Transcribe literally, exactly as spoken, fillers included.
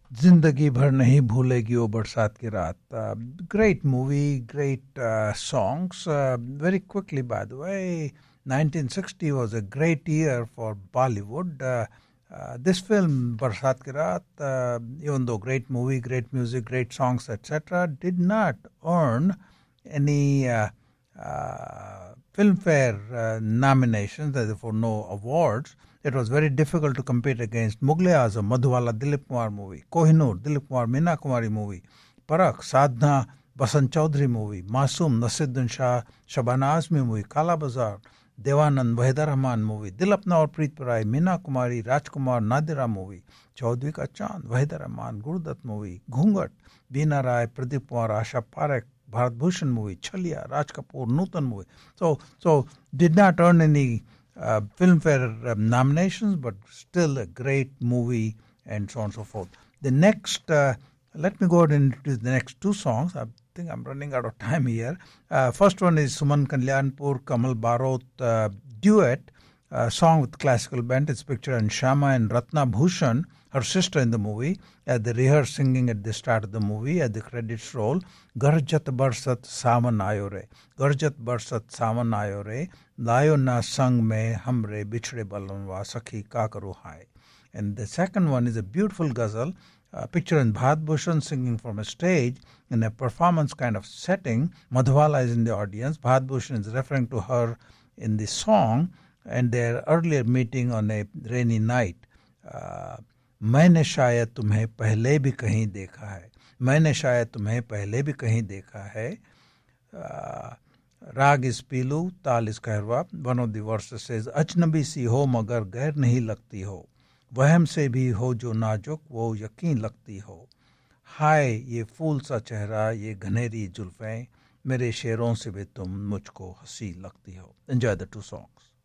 जिंदगी भर नहीं भूलेगी वो बरसात की रात. Uh, great movie, great uh, songs. Uh, very quickly, by the way, nineteen sixty was a great year for Bollywood. Uh, uh, this film, Barsat Ki Raat, uh, even though great movie, great music, great songs, et cetera, did not earn any uh, uh, Filmfare uh, nominations, therefore no awards. It was very difficult to compete against Mughal-e-Azam, Madhubala, Dilip Kumar movie, Kohinoor, Dilip Kumar, Meena Kumari movie, Parakh, Sadhna, Basant Chaudhary movie, Masoom, Nasiruddin Shah, Shabana Azmi movie, Kala Bazaar, Devanand, Wahidah Rahman movie, Dil Apna Aur Preet Parai, Meena Kumari, Rajkumar, Nadira movie, Chaudhary Ka Chand, Wahidah Rahman, Gurudutt movie, Ghungat, Beena Rai, Pradeep Kumar, Asha Parekh, Bharat Bhushan movie, Chaliya, Raj Kapoor, Nutan movie. So, so did not earn any uh, Filmfare um, nominations, but still a great movie and so on and so forth. The next, uh, let me go ahead and introduce the next two songs. I think I'm running out of time here. Uh, first one is Suman Kalyanpur, Kamal Barot uh, duet, uh, song with classical band. It's pictured in Shama and Ratna Bhushan, her sister in the movie, at the rehearse singing at the start of the movie, at the credits roll, Garjat Barsat Saman Ayo Re, Garjat Barsat Saman Ayo Re, Layo Na Sang Me Hamre Bichde Balanwa Sakhi Ka Karu Hai. And the second one is a beautiful ghazal, uh, picture in Bharat Bhushan singing from a stage in a performance kind of setting. Madhubala is in the audience. Bharat Bhushan is referring to her in the song and their earlier meeting on a rainy night. Uh, मैंने शायद तुम्हें पहले भी कहीं देखा है मैंने शायद तुम्हें पहले भी कहीं देखा है राग इस पीलू ताल इस Kaharwa one of the versus says अजनबी सी हो मगर गैर नहीं लगती हो वहम से भी हो जो नाजुक वो यकीन लगती हो हाय ये फूल सा चेहरा ये घनेरी जुल्फें मेरे शेरों से भी तुम मुझको हंसी लगती हो एंजॉय द टू सॉन्ग्स